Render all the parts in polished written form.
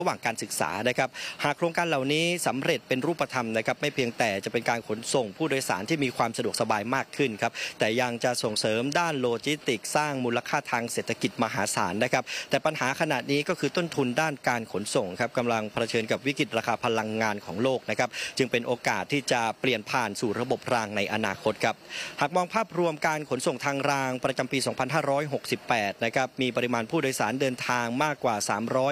ระหว่างการศึกษานะครับหากโครงการเหล่านี้สำเร็จเป็นรูปธรรมนะครับไม่เพียงแต่จะเป็นการขนส่งผู้โดยสารที่มีความสะดวกสบายมากขึ้นครับแต่ยังจะส่งเสริมด้านโลจิสติกสร้างมูลค่าทางเศรษฐกิจมหาศาลนะครับแต่ปัญหาขณะนี้ก็คือต้นทุนด้านการขนส่งครับกำลังเผชิญกับวิกฤตราคาพลังงานของโลกนะครับจึงเป็นโอกาสที่จะเปลี่ยนผ่านสู่ระบบรางในอนาคตครับหากมองภาพรวมการขนส่งทางรางประจำปี 2568 นะครับมีปริมาณผู้โดยสารเดินทางมากกว่า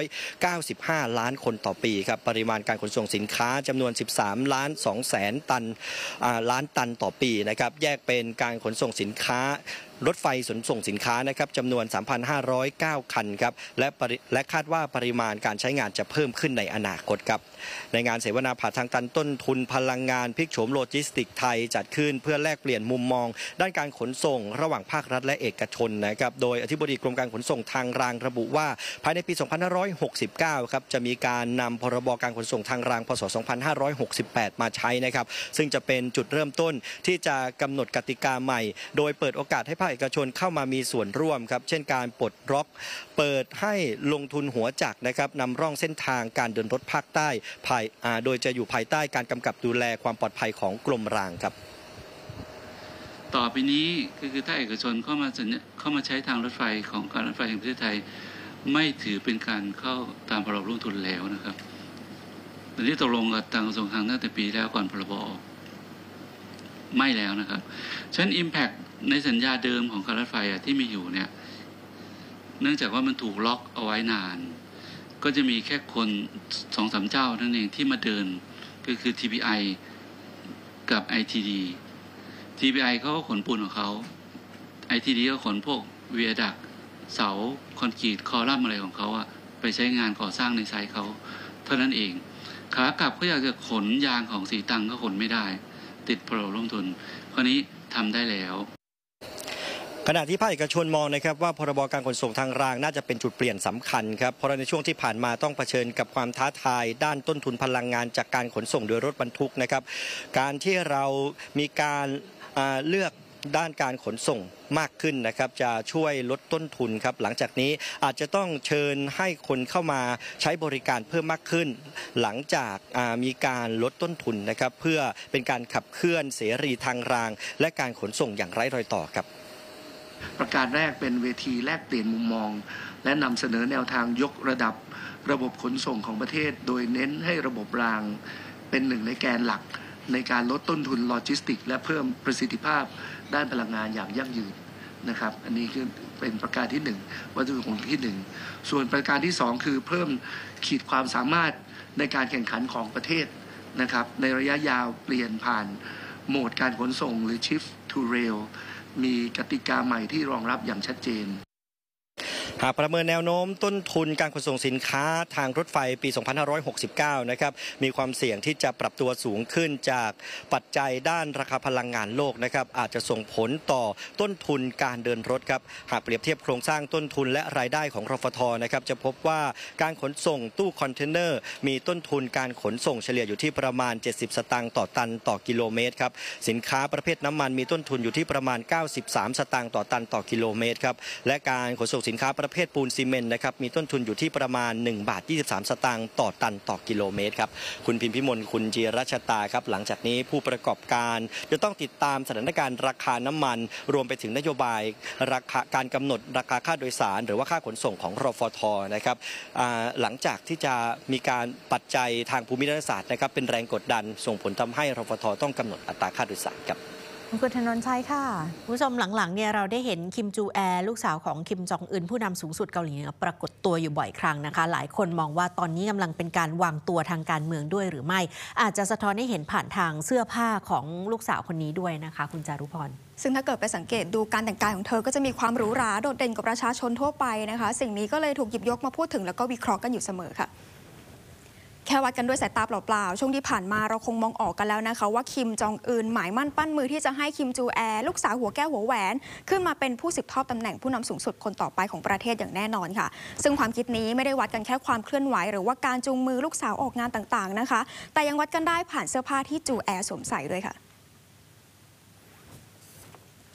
395 ล้านคนต่อปีครับปริมาณการขนส่งสินค้าจำนวน13 ล้าน 2 แสนตันล้านตันต่อปีนะครับแยกเป็นการขนส่งสินค้ารถไฟขนส่งสินค้านะครับจำนวน 3,509 คันครับและคาดว่าปริมาณการใช้งานจะเพิ่มขึ้นในอนาคตครับในงานเสวนาผ่าทางตันต้นทุนพลังงานพลิกโฉมโลจิสติกไทยจัดขึ้นเพื่อแลกเปลี่ยนมุมมองด้านการขนส่งระหว่างภาครัฐและเอกชนนะครับโดยอธิบดีกรมการขนส่งทางรางระบุว่าภายในปี 2569 ครับจะมีการนำพรบการขนส่งทางรางพ.ศ. 2568 มาใช้นะครับซึ่งจะเป็นจุดเริ่มต้นที่จะกำหนดกติกาใหม่โดยเปิดโอกาสให้ภาคเอกชนเข้ามามีส่วนร่วมครับเช่นการปลดล็อกเปิดให้ลงทุนหัวจักรนะครับนำร่องเส้นทางการเดินรถภาคใต้โดยจะอยู่ภายใต้การกำกับดูแลความปลอดภัยของกรมรางครับต่อไปนี้คือถ้าเอกชนเข้ามาใช้ทางรถไฟของการรถไฟแห่งประเทศไทยไม่ถือเป็นการเข้าตามพรบลงทุนแล้วนะครับตอนนี้ตกลงกับทางกระทรวงทางตั้งแต่ปีแล้วก่อนพรบไม่แล้วนะครับฉะนั้น Impact ในสัญญาเดิมของการรถไฟที่มีอยู่เนี่ยเนื่องจากว่ามันถูกล็อกเอาไว้นานก็จะมีแค่คน 2-3 เจ้านั่นเองที่มาเดินก็คือ TPI กับ ITD TPI เขาก็ขนปูนของเขา ITD ก็ขนพวกเวียดักเสาคอนกรีตคอลัมน์อะไรของเขาไปใช้งานก่อสร้างในไซต์เขาเท่านั้นเองขากลับก็อยากจะขนยางของสีตังก็ขนไม่ได้ติดพรบลงทุนคราวนี้ทำได้แล้วขณะที่ภาคเอกชนมองนะครับว่าพรบการขนส่งทางรางน่าจะเป็นจุดเปลี่ยนสำคัญครับเพราะในช่วงที่ผ่านมาต้องเผชิญกับความท้าทายด้านต้นทุนพลังงานจากการขนส่งโดยรถบรรทุกนะครับการที่เรามีการเลือกด้านการขนส่งมากขึ้นนะครับจะช่วยลดต้นทุนครับหลังจากนี้อาจจะต้องเชิญให้คนเข้ามาใช้บริการเพิ่มมากขึ้นหลังจากมีการลดต้นทุนนะครับเพื่อเป็นการขับเคลื่อนเสรีทางรางและการขนส่งอย่างไร้รอยต่อครับประการแรกเป็นเวทีแลกเปลี่ยนมุมมองและนำเสนอแนวทางยกระดับระบบขนส่งของประเทศโดยเน้นให้ระบบรางเป็นหนึ่งในแกนหลักในการลดต้นทุนโลจิสติกและเพิ่มประสิทธิภาพด้านพลังงานอย่างยั่งยืนนะครับอันนี้คือเป็นประการที่1วัตถุประสงค์ที่1ส่วนประการที่2คือเพิ่มขีดความสามารถในการแข่งขันของประเทศนะครับในระยะยาวเปลี่ยนผ่านโหมดการขนส่งหรือ Shift to Railมีกติกาใหม่ที่รองรับอย่างชัดเจนหากประเมินแนวโน้มต้นทุนการขนส่งสินค้าทางรถไฟปี 2569 นะครับมีความเสี่ยงที่จะปรับตัวสูงขึ้นจากปัจจัยด้านราคาพลังงานโลกนะครับอาจจะส่งผลต่อต้นทุนการเดินรถครับหากเปรียบเทียบโครงสร้างต้นทุนและรายได้ของรฟท.นะครับจะพบว่าการขนส่งตู้คอนเทนเนอร์มีต้นทุนการขนส่งเฉลี่ยอยู่ที่ประมาณ70 สตางค์ต่อตันต่อกิโลเมตรครับสินค้าประเภทน้ำมันมีต้นทุนอยู่ที่ประมาณ93 สตางค์ต่อตันต่อกิโลเมตรครับและการขนส่งสินค้าประเภทปูนซีเมนต์นะครับมีต้นทุนอยู่ที่ประมาณ1.23 สตางค์ต่อตันต่อกิโลเมตรครับคุณพิมพิมลคุณจีรัชตาครับหลังจากนี้ผู้ประกอบการจะต้องติดตามสถานการณ์ราคาน้ำมันรวมไปถึงนโยบายราคาการกำหนดราคาค่าโดยสารหรือว่าค่าขนส่งของรฟท.นะครับหลังจากที่จะมีการปัจจัยทางภูมิรัฐศาสตร์นะครับเป็นแรงกดดันส่งผลทำให้รฟท.ต้องกำหนดอัตราค่าโดยสารครับคุณธนนท์ชัยค่ะผู้ชมหลังๆเนี่ยเราได้เห็นคิมจูแอลูกสาวของคิมจองอึนผู้นำสูงสุดเกาหลีเหนือปรากฏตัวอยู่บ่อยครั้งนะคะหลายคนมองว่าตอนนี้กำลังเป็นการวางตัวทางการเมืองด้วยหรือไม่อาจจะสะท้อนให้เห็นผ่านทางเสื้อผ้าของลูกสาวคนนี้ด้วยนะคะคุณจารุพรซึ่งถ้าเกิดไปสังเกตดูการแต่งกายของเธอก็จะมีความหรูหราโดดเด่นกว่าประชาชนทั่วไปนะคะสิ่งนี้ก็เลยถูกหยิบยกมาพูดถึงแล้วก็วิเคราะห์กันอยู่เสมอค่ะแค่วัดกันด้วยสายตาเปล่าๆช่วงที่ผ่านมาเราคงมองออกกันแล้วนะคะว่าคิมจองอึนหมายมั่นปั้นมือที่จะให้คิมจูแอลูกสาวหัวแก้วหัวแหวนขึ้นมาเป็นผู้สืบทอดตำแหน่งผู้นำสูงสุดคนต่อไปของประเทศอย่างแน่นอนค่ะซึ่งความคิดนี้ไม่ได้วัดกันแค่ความเคลื่อนไหวหรือว่าการจูงมือลูกสาวออกงานต่างๆนะคะแต่ยังวัดกันได้ผ่านเสื้อผ้าที่จูแอสวมใส่ด้วยค่ะ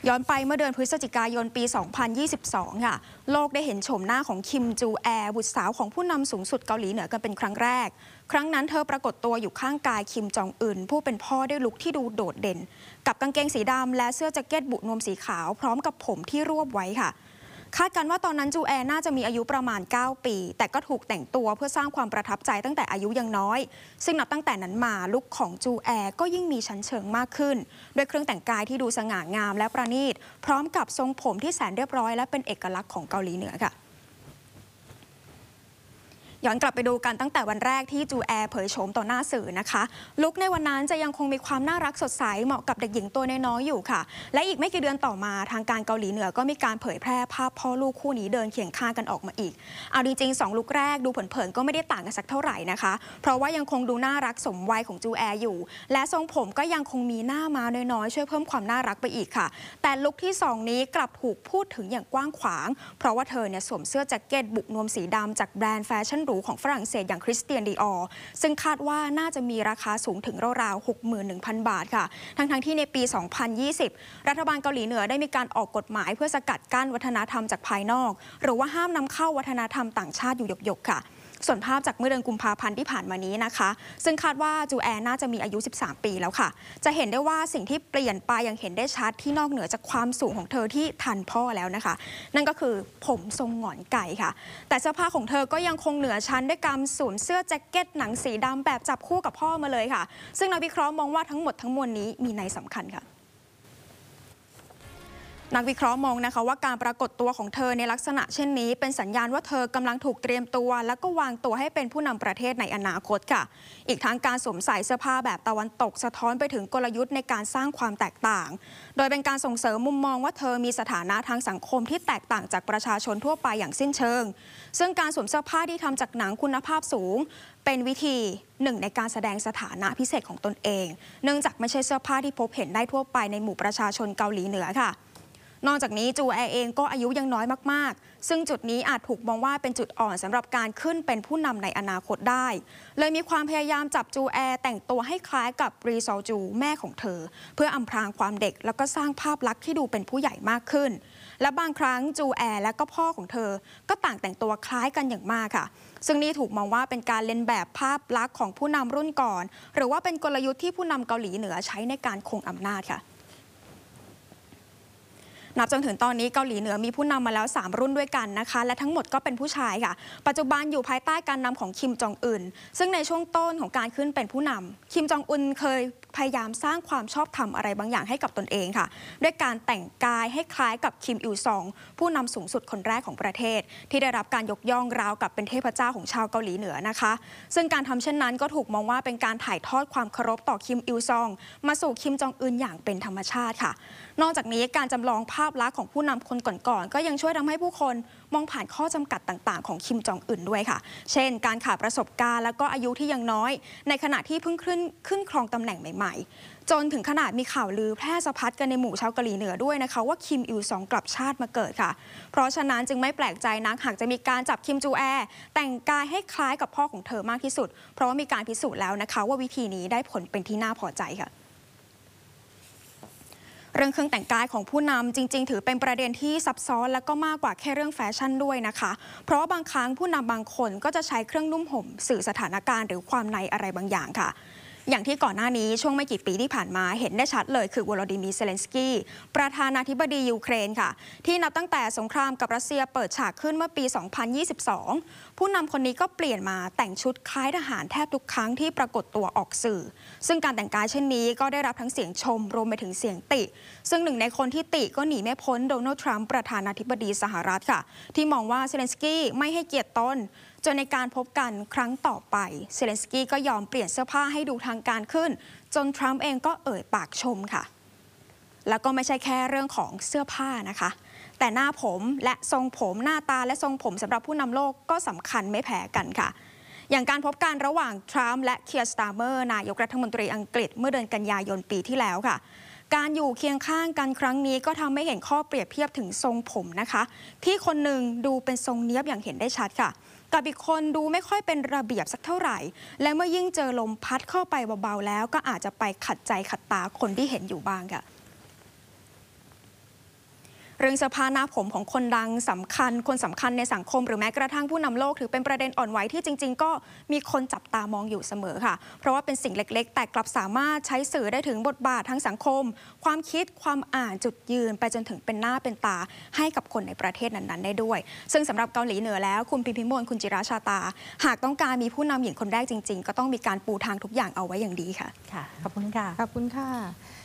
ย้อนไปเมื่อเดือนพฤศจิกายนปี 2022 ค่ะ โลกได้เห็นโฉมหน้าของคิมจูแอบุตรสาวของผู้นำสูงสุดเกาหลีเหนือกันเป็นครั้งแรก ครั้งนั้นเธอปรากฏตัวอยู่ข้างกายคิมจองอึนผู้เป็นพ่อด้วยลุคที่ดูโดดเด่นกับกางเกงสีดำและเสื้อแจ็คเก็ตบุนวมสีขาวพร้อมกับผมที่รวบไว้ค่ะคาดกันว่าตอนนั้นจูแอน่าจะมีอายุประมาณ 9 ปีแต่ก็ถูกแต่งตัวเพื่อสร้างความประทับใจตั้งแต่อายุยังน้อยซึ่งนับตั้งแต่นั้นมาลุคของจูแอก็ยิ่งมีชั้นเชิงมากขึ้นด้วยเครื่องแต่งกายที่ดูสง่างามและประณีตพร้อมกับทรงผมที่แสนเรียบร้อยและเป็นเอกลักษณ์ของเกาหลีเหนือค่ะย้อนกลับไปดูกันตั้งแต่วันแรกที่จูแอเผยโฉมต่อหน้าสื่อนะคะลุคในวันนั้นจะยังคงมีความน่ารักสดใสเหมาะกับเด็กหญิงตัวน้อยๆอยู่ค่ะและอีกไม่กี่เดือนต่อมาทางการเกาหลีเหนือก็มีการเผยแพร่ภาพพ่อลูกคู่นี้เดินเคียงข้างกันออกมาอีกเอาจริงๆ2ลุคแรกดูเผินๆก็ไม่ได้ต่างกันสักเท่าไหร่นะคะเพราะว่ายังคงดูน่ารักสมวัยของจูแออยู่และทรงผมก็ยังคงมีหน้าม้าน้อยๆช่วยเพิ่มความน่ารักไปอีกค่ะแต่ลุคที่2นี้กลับถูกพูดถึงอย่างกว้างขวางเพราะว่าเธอเนี่ยสวมเสื้อแจ็คเก็ตบุนวมสีดำจากแบรนด์แฟชั่นหรูของฝรั่งเศสอย่างคริสเตียนดีออร์ซึ่งคาดว่าน่าจะมีราคาสูงถึงราวๆ 61,000 บาทค่ะทั้งที่ในปี 2020 รัฐบาลเกาหลีเหนือได้มีการออกกฎหมายเพื่อสกัดกั้นวัฒนธรรมจากภายนอกหรือว่าห้ามนำเข้าวัฒนธรรมต่างชาติอยู่หยกๆค่ะส่วนภาพจากเมื่อเดือนกุมภาพันธ์ที่ผ่านมานี้นะคะซึ่งคาดว่าจูแอน่าจะมีอายุ 13 ปีแล้วค่ะจะเห็นได้ว่าสิ่งที่เปลี่ยนไปอย่างเห็นได้ชัดที่นอกเหนือจากความสูงของเธอที่ทันพ่อแล้วนะคะนั่นก็คือผมทรงหงอนไก่ค่ะแต่เสื้อผ้าของเธอก็ยังคงเหนือชั้นด้วยการสวมเสื้อแจ็คเก็ตหนังสีดำแบบจับคู่กับพ่อมาเลยค่ะซึ่งนักวิเคราะห์มองว่าทั้งหมดทั้งมวลนี้มีนัยสำคัญค่ะนักวิเคราะห์มองนะคะว่าการปรากฏตัวของเธอในลักษณะเช่นนี้เป็นสัญญาณว่าเธอกำลังถูกเตรียมตัวและก็วางตัวให้เป็นผู้นำประเทศในอนาคตค่ะอีกทั้งการสวมใส่เสื้อผ้าแบบตะวันตกสะท้อนไปถึงกลยุทธ์ในการสร้างความแตกต่างโดยเป็นการส่งเสริมมุมมองว่าเธอมีสถานะทางสังคมที่แตกต่างจากประชาชนทั่วไปอย่างสิ้นเชิงซึ่งการสวมเสื้อผ้าที่ทำจากหนังคุณภาพสูงเป็นวิธีหนึ่งในการแสดงสถานะพิเศษของตนเองเนื่องจากไม่ใช่เสื้อผ้าที่พบเห็นได้ทั่วไปในหมู่ประชาชนเกาหลีเหนือค่ะนอกจากนี้จูแอเองก็อายุยังน้อยมากๆซึ่งจุดนี้อาจถูกมองว่าเป็นจุดอ่อนสำหรับการขึ้นเป็นผู้นำในอนาคตได้เลยมีความพยายามจับจูแอแต่งตัวให้คล้ายกับรีซอลจูแม่ของเธอเพื่ออำพรางความเด็กแล้วก็สร้างภาพลักษณ์ที่ดูเป็นผู้ใหญ่มากขึ้นและบางครั้งจูแอและก็พ่อของเธอก็ต่างแต่งตัวคล้ายกันอย่างมากค่ะซึ่งนี่ถูกมองว่าเป็นการเลียนแบบภาพลักษณ์ของผู้นำรุ่นก่อนหรือว่าเป็นกลยุทธ์ที่ผู้นำเกาหลีเหนือใช้ในการคงอำนาจค่ะนับจนถึงตอนนี้เกาหลีเหนือมีผู้นำมาแล้ว3รุ่นด้วยกันนะคะและทั้งหมดก็เป็นผู้ชายค่ะปัจจุบันอยู่ภายใต้การนำของคิมจองอึนซึ่งในช่วงต้นของการขึ้นเป็นผู้นำคิมจองอึนเคยพยายามสร้างความชอบธรรมอะไรบางอย่างให้กับตนเองค่ะด้วยการแต่งกายให้คล้ายกับคิมอิลซองผู้นำสูงสุดคนแรกของประเทศที่ได้รับการยกย่องราวกับเป็นเทพเจ้าของชาวเกาหลีเหนือนะคะซึ่งการทำเช่นนั้นก็ถูกมองว่าเป็นการถ่ายทอดความเคารพต่อคิมอิลซองมาสู่คิมจองอึนอย่างเป็นธรรมชาติค่ะนอกจากนี้การจำลองภาพลักษณ์ของผู้นำคนก่อนๆก็ยังช่วยทำให้ผู้คนมองผ่านข้อจำกัดต่างๆของคิมจองอึนด้วยค่ะเช่นการขาดประสบการณ์และก็อายุที่ยังน้อยในขณะที่เพิ่งขึ้นครองตำแหน่งใหม่ๆจนถึงขนาดมีข่าวลือแพร่สะพัดกันในหมู่ชาวเกาหลีเหนือด้วยนะคะว่าคิมอิลซองกลับชาติมาเกิดค่ะเพราะฉะนั้นจึงไม่แปลกใจนักหากจะมีการจับคิมจูแอแต่งกายให้คล้ายกับพ่อของเธอมากที่สุดเพราะว่ามีการพิสูจน์แล้วนะคะว่าวิธีนี้ได้ผลเป็นที่น่าพอใจค่ะเรื่องเครื่องแต่งกายของผู้นำจริงๆถือเป็นประเด็นที่ซับซ้อนและก็มากกว่าแค่เรื่องแฟชั่นด้วยนะคะเพราะว่าบางครั้งผู้นำบางคนก็จะใช้เครื่องนุ่มห่มสื่อสถานการณ์หรือความในอะไรบางอย่างค่ะอย่างที่ก่อนหน้านี้ช่วงไม่กี่ปีที่ผ่านมาเห็นได้ชัดเลยคือวโลดิมีร์ เซเลนสกี้ประธานาธิบดียูเครนค่ะที่นับตั้งแต่สงครามกับรัสเซียเปิดฉากขึ้นเมื่อปี 2022 ผู้นำคนนี้ก็เปลี่ยนมาแต่งชุดคล้ายทหารแทบทุกครั้งที่ปรากฏตัวออกสื่อซึ่งการแต่งกายเช่นนี้ก็ได้รับทั้งเสียงชมรวมไปถึงเสียงติซึ่งหนึ่งในคนที่ติก็หนีไม่พ้นโดนัลด์ทรัมป์ประธานาธิบดีสหรัฐค่ะที่มองว่าเซเลนสกี้ไม่ให้เกียรติตนจนในการพบกันครั้งต่อไปเซเลนสกี้ก็ยอมเปลี่ยนเสื้อผ้าให้ดูทางการขึ้นจนทรัมป์เองก็เอ่ยปากชมค่ะแล้วก็ไม่ใช่แค่เรื่องของเสื้อผ้านะคะแต่หน้าผมและทรงผมหน้าตาและทรงผมสำหรับผู้นำโลกก็สำคัญไม่แพ้กันค่ะอย่างการพบกันระหว่างทรัมป์และเคียร์ สตาร์เมอร์นายกรัฐมนตรีอังกฤษเมื่อเดือนกันยายนปีที่แล้วค่ะการอยู่เคียงข้างกันครั้งนี้ก็ทำให้เห็นข้อเปรียบเทียบถึงทรงผมนะคะที่คนหนึ่งดูเป็นทรงเนี๊ยบอย่างเห็นได้ชัดค่ะกับอีกคนดูไม่ค่อยเป็นระเบียบสักเท่าไหร่และเมื่อยิ่งเจอลมพัดเข้าไปเบาๆแล้วก็อาจจะไปขัดใจขัดตาคนที่เห็นอยู่บ้างค่ะเรื่องเสื้อผ้าหน้าผมของคนดังสำคัญคนสำคัญในสังคมหรือแม้กระทั่งผู้นำโลกถือเป็นประเด็นอ่อนไหวที่จริงๆก็มีคนจับตามองอยู่เสมอค่ะเพราะว่าเป็นสิ่งเล็กๆแต่กลับสามารถใช้สื่อได้ถึงบทบาททางสังคมความคิดความอ่านจุดยืนไปจนถึงเป็นหน้าเป็นตาให้กับคนในประเทศนั้นๆได้ด้วยซึ่งสำหรับเกาหลีเหนือแล้วคุณพิมพิมลคุณจิราชาตาหากต้องการมีผู้นำหญิงคนแรกจริงๆก็ต้องมีการปูทางทุกอย่างเอาไว้อย่างดีค่ะค่ะ ขอบคุณค่ะขอบคุณค่ะ